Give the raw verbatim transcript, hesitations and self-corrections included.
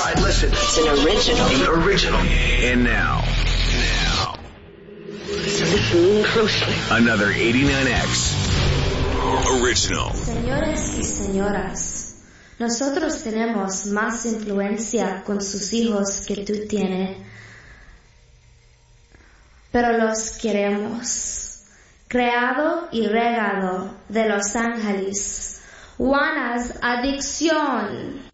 right, listen. It's an original. The original. And now. Now. Listen closely. Another eighty-nine X. Original. Señores y señoras, nosotros tenemos más influencia con sus hijos que tú tienes, pero los queremos. Creado y regado de Los Ángeles. Juana's Adicción.